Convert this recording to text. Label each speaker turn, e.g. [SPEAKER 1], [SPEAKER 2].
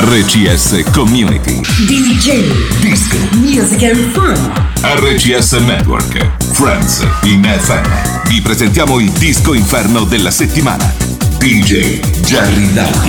[SPEAKER 1] RCS Community.
[SPEAKER 2] DJ,
[SPEAKER 1] Disco,
[SPEAKER 2] Music and Fun.
[SPEAKER 1] RCS Network, Friends in FM. Vi presentiamo il disco inferno della settimana. DJ Jerry Dark.